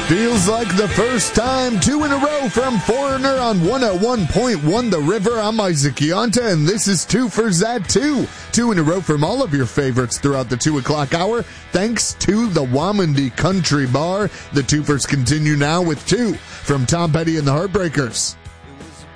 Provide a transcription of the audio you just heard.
Feels like the first time, 2 in a row from Foreigner on 101.1 The River. I'm Isaac Yonta, and this is 2 for Zat 2. 2 in a row from all of your favorites throughout the 2 o'clock hour, thanks to the Wamandi Country Bar. The twofers continue now with 2 from Tom Petty and the Heartbreakers.